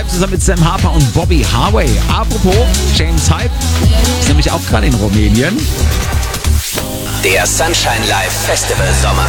zusammen mit Sam Harper und Bobby Harvey. Apropos, James Hype ist nämlich auch gerade in Rumänien. Der Sunshine Live Festival Sommer.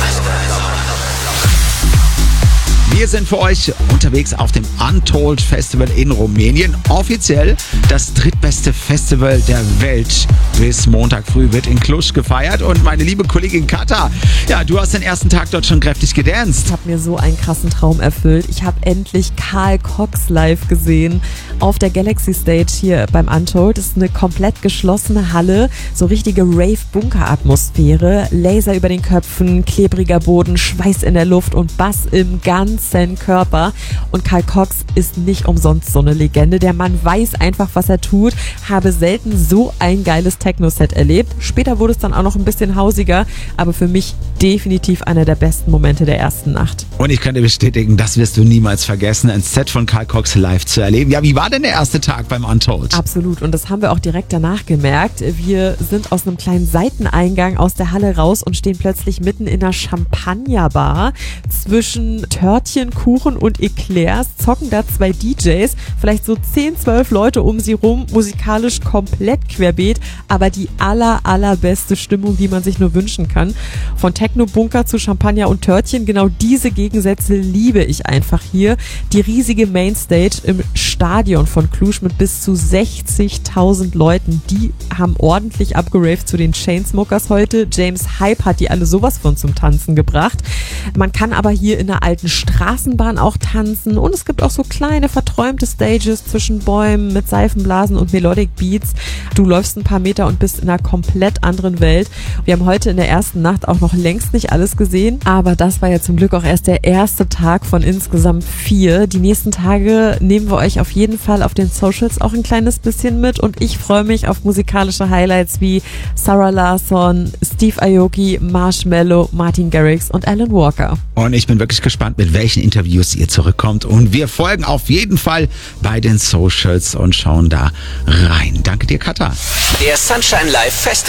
Wir sind für euch unterwegs auf dem Untold Festival in Rumänien. Offiziell das drittbeste Festival der Welt. Bis Montag früh wird in Cluj gefeiert. Und meine liebe Kollegin Katha, ja, du hast den ersten Tag dort schon kräftig gedanced. Ich habe mir so einen krassen Traum erfüllt. Ich habe endlich Carl Cox live gesehen auf der Galaxy Stage hier beim Untold. Das ist eine komplett geschlossene Halle, so richtige Rave-Bunker-Atmosphäre. Laser über den Köpfen, klebriger Boden, Schweiß in der Luft und Bass im ganzen Körper. Und Carl Cox ist nicht umsonst so eine Legende. Der Mann weiß einfach, was er tut. Habe selten so ein geiles Techno-Set erlebt. Später wurde es dann auch noch ein bisschen hausiger, aber für mich definitiv einer der besten Momente der ersten Nacht. Und ich kann dir bestätigen, das wirst du niemals vergessen, ein Set von Carl Cox live zu erleben. Ja, wie war denn der erste Tag beim Untold? Absolut, und das haben wir auch direkt danach gemerkt. Wir sind aus einem kleinen Seiteneingang aus der Halle raus und stehen plötzlich mitten in einer Champagnerbar zwischen Törtchen, Kuchen und Eclairs, zocken da zwei DJs, vielleicht so 10, 12 Leute um sie rum, musikalisch komplett querbeet, aber die allerbeste Stimmung, die man sich nur wünschen kann. Von Techno-Bunker zu Champagner und Törtchen, genau diese Gegensätze liebe ich einfach hier. Die riesige Mainstage im Stadion von Cluj mit bis zu 60.000 Leuten, die haben ordentlich abgeraved zu den Chainsmokers heute. James Hype hat die alle sowas von zum Tanzen gebracht. Man kann aber hier in einer alten Straßenbahn auch tanzen und es gibt auch so kleine verträumte Stages zwischen Bäumen mit Seifenblasen und Melodic Beats. Du läufst ein paar Meter und bist in einer komplett anderen Welt. Wir haben heute in der ersten Nacht auch noch längst nicht alles gesehen, aber das war ja zum Glück auch erst der erste Tag von insgesamt 4. Die nächsten Tage nehmen wir euch auf jeden Fall auf den Socials auch ein kleines bisschen mit und ich freue mich auf musikalische Highlights wie Sarah Larsson, Steve Aoki, Marshmello, Martin Garrix und Alan Walker. Und ich bin wirklich gespannt, mit welchen Interviews ihr zurückkommt. Und wir folgen auf jeden Fall bei den Socials und schauen da rein. Danke dir, Katha. Der Sunshine Live Festival